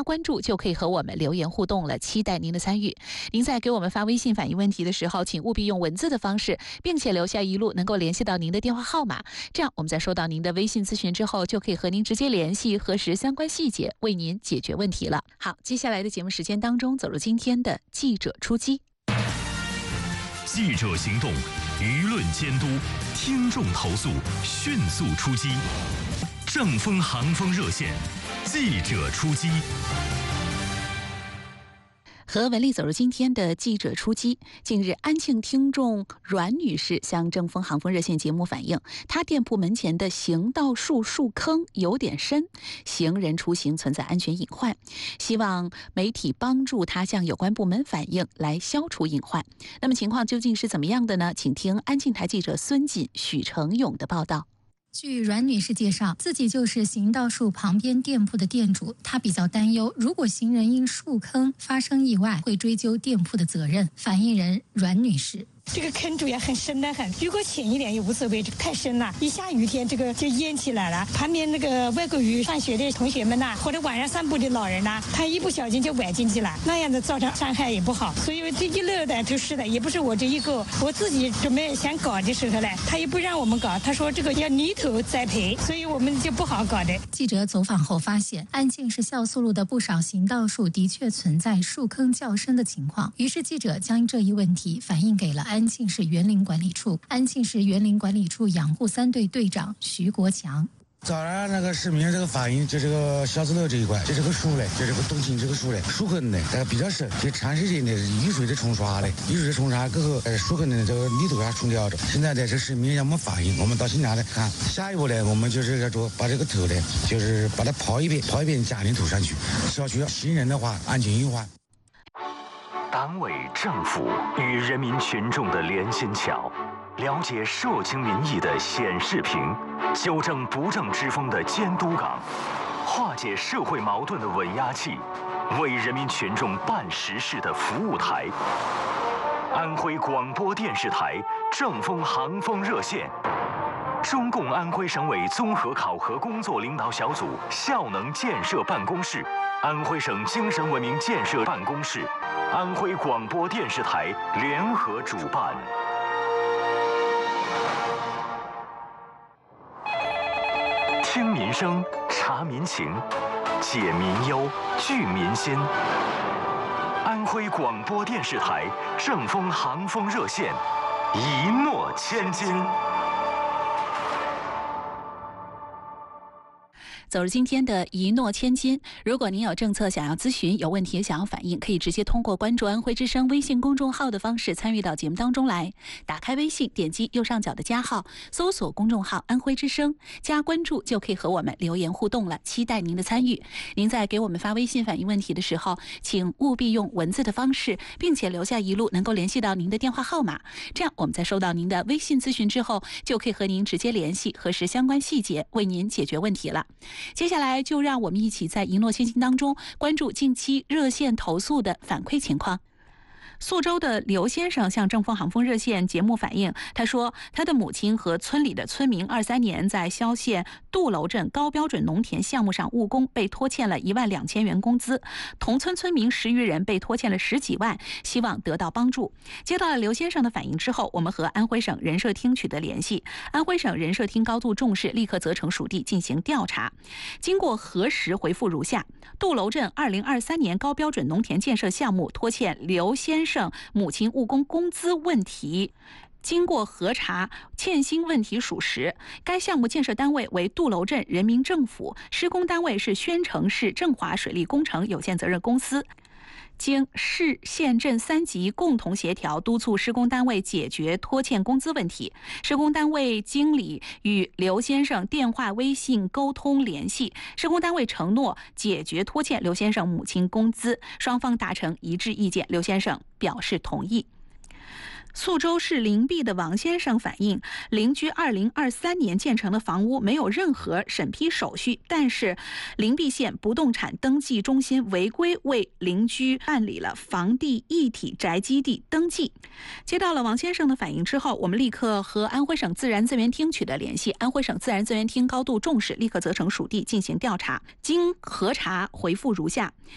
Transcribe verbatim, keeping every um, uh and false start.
关注就可以和我们留言互动了，期待您的参与。您在给我们发微信反映问题的时候，请务必用文字的方式，并且留下一路能够联系到您的电话号码，这样我们在收到您的微信咨询之后，就可以和您直接联系，核实相关细节，为您解决问题了。好，接下来的节目时间当中，走入今天的记者出击。 记者行动，舆论监督，听众投诉，迅速出击。正风航风热线，记者出击。 和文丽走入今天的记者出击。近日，安庆听众阮女士向正风航风热线节目反映，她店铺门前的行道树树坑有点深，行人出行存在安全隐患，希望媒体帮助她向有关部门反映，来消除隐患。那么情况究竟是怎么样的呢？请听安庆台记者孙锦、许成勇的报道。 据阮女士介绍，自己就是行道树旁边店铺的店主，她比较担忧，如果行人因树坑发生意外，会追究店铺的责任。反映人阮女士。 这个坑主要很深得很，如果浅一点也无所谓，这个太深了，一下雨天这个就淹起来了。旁边那个外国语上学的同学们呐、啊，或者晚上散步的老人呐、啊，他一不小心就崴进去了，那样子造成伤害也不好。所以这一类的都是的，也不是我这一个，我自己准备想搞的时候呢，他也不让我们搞，他说这个要泥土栽培，所以我们就不好搞的。 记者走访后发现，安庆市酵素路的不少行道树的确存在树坑较深的情况，于是记者将这一问题反映给了安庆市园林管理处。安庆市园林管理处养护三队队长徐国强。 早上那个市民这个反映，就这个小子楼这一块，就这个树嘞，就这个冬青这个树嘞，树坑呢，这个比较深，就长时间的雨水的冲刷嘞，雨水的冲刷过后，呃，树坑的这个泥土也冲掉了。现在呢，这市民让我们反映，我们到现场来看，下一步呢，我们就是要说把这个头呢，就是把它刨一遍，刨一遍加泥土上去，消除行人的话安全隐患。 党委政府与人民群众的连心桥，了解社情民意的显示屏，纠正不正之风的监督岗，化解社会矛盾的稳压器，为人民群众办实事的服务台。安徽广播电视台正风航风热线，中共安徽省委综合考核工作领导小组效能建设办公室，安徽省精神文明建设办公室，安徽广播电视台联合主办。听民声，察民情，解民忧，聚民心。安徽广播电视台正风航风热线，一诺千金。 走入今天的一诺千金。如果您有政策想要咨询，有问题想要反映，可以直接通过关注安徽之声微信公众号的方式参与到节目当中来。打开微信，点击右上角的加号，搜索公众号安徽之声，加关注就可以和我们留言互动了，期待您的参与。您在给我们发微信反映问题的时候，请务必用文字的方式，并且留下一路能够联系到您的电话号码，这样我们在收到您的微信咨询之后，就可以和您直接联系，核实相关细节，为您解决问题了。接下来就让我们一起在一诺千金当中关注近期热线投诉的反馈情况。宿州的刘先生向正风航风热线节目反映，他说他的母亲和村里的村民二三年在萧县杜楼镇高标准农田项目上务工，被拖欠了一万两千元工资，同村村民十余人被拖欠了十几万，希望得到帮助。接到了刘先生的反映之后，我们和安徽省人社厅取得联系，安徽省人社厅高度重视，立刻责成属地进行调查。经过核实，回复如下：杜楼镇二零二三年高标准农田建设项目拖欠刘先生母亲务工工资问题，经过核查，欠薪问题属实。该项目建设单位为杜楼镇人民政府，施工单位是宣城市振华水利工程有限责任公司。经市县镇三级共同协调，督促施工单位解决拖欠工资问题。施工单位经理与刘先生电话、微信沟通联系，施工单位承诺解决拖欠刘先生母亲工资，双方达成一致意见，刘先生表示同意。宿州市灵璧的王先生反映，邻居二零二三年建成的房屋没有任何审批手续，但是灵璧县不动产登记中心违规为邻居办理了房地一体宅基地登记。接到了王先生的反映之后，我们立刻和安徽省自然资源厅取得联系，安徽省自然资源厅高度重视，立刻责成属地进行调查。经核查，回复如下：